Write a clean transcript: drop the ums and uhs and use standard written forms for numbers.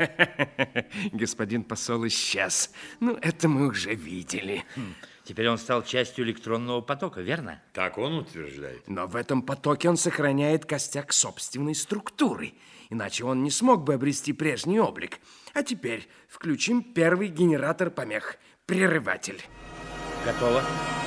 Господин посол исчез. Ну, это мы уже видели. Теперь он стал частью электронного потока, верно? Так он утверждает. Но в этом потоке он сохраняет костяк собственной структуры. Иначе он не смог бы обрести прежний облик. А теперь включим первый генератор помех. Прерыватель. Готово.